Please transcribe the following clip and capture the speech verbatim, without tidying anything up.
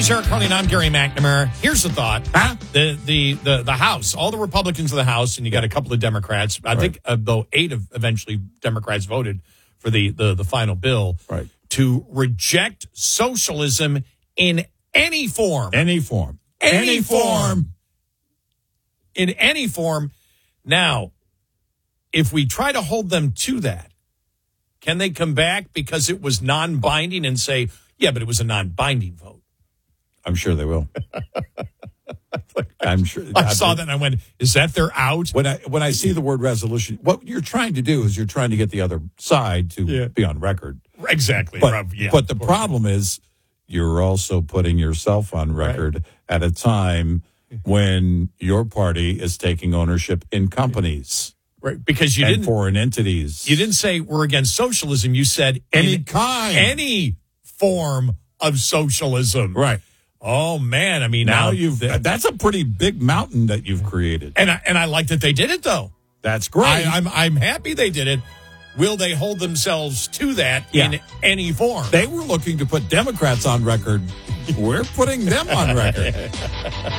Sarah Carlin, I'm Gary McNamara. Here's the thought. Huh? The, the the the House, all the Republicans of the House, and you got a couple of Democrats. I Right. think, uh, though, eight of eventually Democrats voted for the, the, the final bill Right. to reject socialism in any form. Any form. Any form. In any form. Now, if we try to hold them to that, can they come back because it was non-binding and say, yeah, but it was a non-binding vote? I'm sure they will. I'm sure. I saw that and I went, is that their out? When I when I see the word resolution, what you're trying to do is you're trying to get the other side to Yeah. be on record. Exactly. But, Rob, yeah, but the of course. problem is you're also putting yourself on record Right. at a time when your party is taking ownership in companies Right, because you and didn't foreign entities. you didn't say we're against socialism. You said Any in kind. any form of socialism. Right. Oh man, I mean Now now you've that's a pretty big mountain that you've created. and I, and I like that they did it though. That's great. I, I'm I'm happy they did it. Will they hold themselves to that Yeah. in any form? They were looking to put Democrats on record. We're putting them on record.